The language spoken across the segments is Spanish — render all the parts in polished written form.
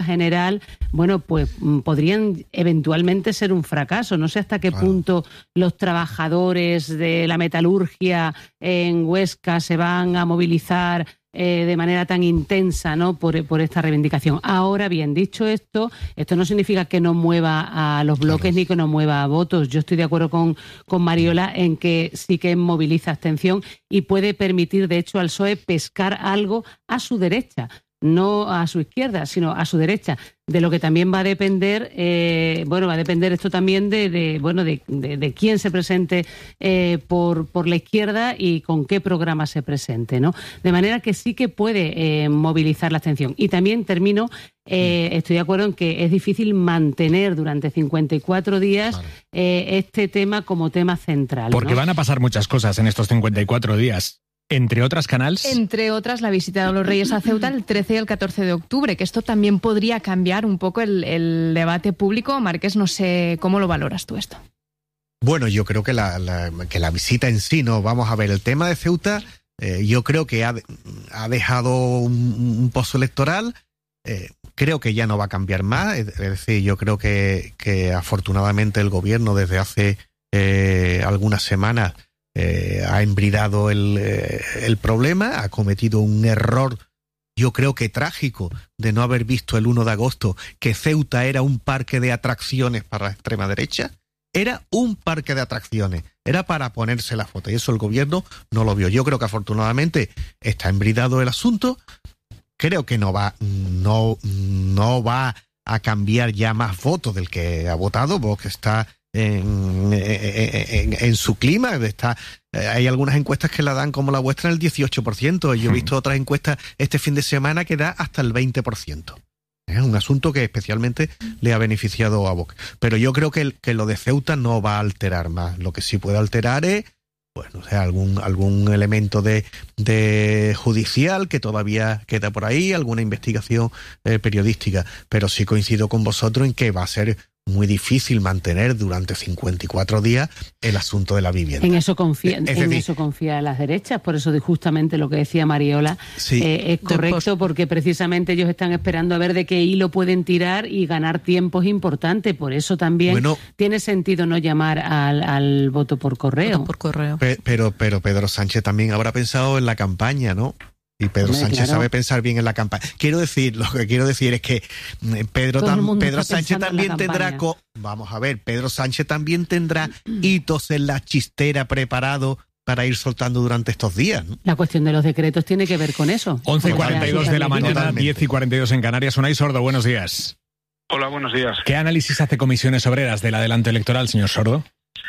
general, bueno, pues podrían eventualmente ser un fracaso. No sé hasta qué punto los trabajadores de la metalurgia en Huesca se van a movilizar de manera tan intensa, ¿no?, por esta reivindicación. Ahora bien, dicho esto no significa que no mueva a los bloques ni que no mueva a votos. Yo estoy de acuerdo con Mariola en que sí que moviliza abstención y puede permitir, de hecho, al PSOE pescar algo a su derecha. No a su izquierda, sino a su derecha, de lo que también va a depender, va a depender esto también de quién se presente por la izquierda y con qué programa se presente, ¿no? De manera que sí que puede movilizar la abstención. Y también estoy de acuerdo en que es difícil mantener durante 54 días este tema como tema central, ¿no? Porque van a pasar muchas cosas en estos 54 días. Entre otras, Canals. Entre otras, la visita de los Reyes a Ceuta el 13 y el 14 de octubre, que esto también podría cambiar un poco el debate público. Marqués, no sé cómo lo valoras tú esto. Bueno, yo creo que la visita en sí, no, vamos a ver, el tema de Ceuta, yo creo que ha dejado un pozo electoral, creo que ya no va a cambiar más, es decir, yo creo que afortunadamente el gobierno desde hace algunas semanas ha embridado el problema, ha cometido un error, yo creo que trágico, de no haber visto el 1 de agosto que Ceuta era un parque de atracciones para la extrema derecha. Era un parque de atracciones, era para ponerse la foto, y eso el gobierno no lo vio. Yo creo que afortunadamente está embridado el asunto, creo que no va a cambiar ya más votos del que ha votado, porque está en su clima. Hay algunas encuestas que la dan como la vuestra en el 18%. Yo he visto otras encuestas este fin de semana que da hasta el 20%. Es un asunto que especialmente le ha beneficiado a Vox. Pero yo creo que lo de Ceuta no va a alterar más. Lo que sí puede alterar es algún elemento de judicial que todavía queda por ahí, alguna investigación periodística. Pero sí coincido con vosotros en que va a ser muy difícil mantener durante 54 días el asunto de la vivienda. En eso confía las derechas, por eso justamente lo que decía Mariola es correcto, porque precisamente ellos están esperando a ver de qué hilo pueden tirar y ganar tiempos importantes. Por eso también tiene sentido no llamar al voto por correo. Pero Pedro Sánchez también habrá pensado en la campaña, ¿no? Y Pedro Sánchez sabe pensar bien en la campaña. Lo que quiero decir es que Pedro Sánchez también tendrá Pedro Sánchez también tendrá hitos en la chistera preparados para ir soltando durante estos días, ¿no? La cuestión de los decretos tiene que ver con eso. 11:42 de la mañana, 10:42 en Canarias. Unai Sordo, buenos días. Hola, buenos días. ¿Qué análisis hace Comisiones Obreras del adelanto electoral, señor Sordo?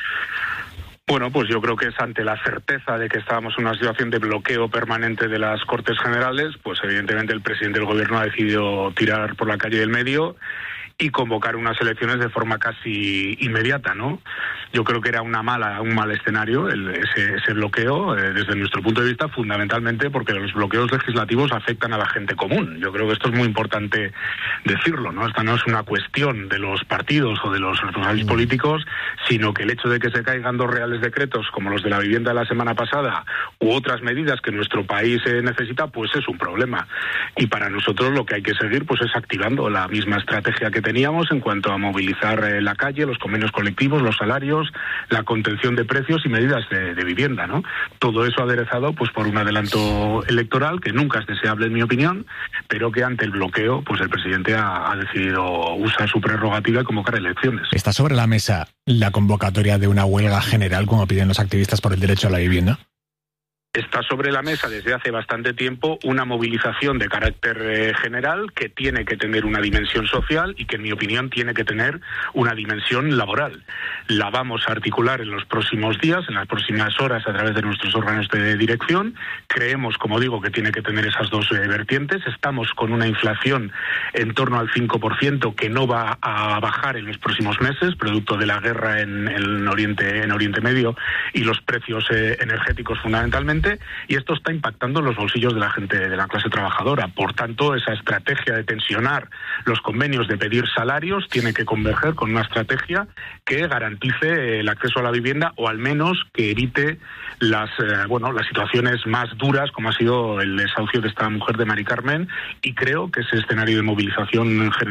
Bueno, pues yo creo que es ante la certeza de que estábamos en una situación de bloqueo permanente de las Cortes Generales, pues evidentemente el presidente del Gobierno ha decidido tirar por la calle del medio y convocar unas elecciones de forma casi inmediata, ¿no? Yo creo que era un mal escenario ese bloqueo, desde nuestro punto de vista, fundamentalmente porque los bloqueos legislativos afectan a la gente común. Yo creo que esto es muy importante decirlo, ¿no? Esta no es una cuestión de los partidos o de los responsables políticos, sino que el hecho de que se caigan dos reales decretos, como los de la vivienda de la semana pasada, u otras medidas que nuestro país necesita, pues es un problema. Y para nosotros lo que hay que seguir pues es activando la misma estrategia que teníamos en cuanto a movilizar la calle, los convenios colectivos, los salarios, la contención de precios y medidas de vivienda, ¿no? Todo eso aderezado pues por un adelanto electoral que nunca es deseable en mi opinión, pero que ante el bloqueo pues el presidente ha decidido usar su prerrogativa y convocar elecciones. ¿Está sobre la mesa la convocatoria de una huelga general como piden los activistas por el derecho a la vivienda? Está sobre la mesa desde hace bastante tiempo una movilización de carácter general que tiene que tener una dimensión social y que, en mi opinión, tiene que tener una dimensión laboral. La vamos a articular en los próximos días, en las próximas horas, a través de nuestros órganos de dirección. Creemos, como digo, que tiene que tener esas dos vertientes. Estamos con una inflación en torno al 5% que no va a bajar en los próximos meses, producto de la guerra en Oriente Medio y los precios energéticos fundamentalmente. gente, y esto está impactando en los bolsillos de la gente de la clase trabajadora. Por tanto, esa estrategia de tensionar los convenios, de pedir salarios, tiene que converger con una estrategia que garantice el acceso a la vivienda, o al menos que evite las situaciones más duras, como ha sido el desahucio de esta mujer de Mari Carmen, y creo que ese escenario de movilización en general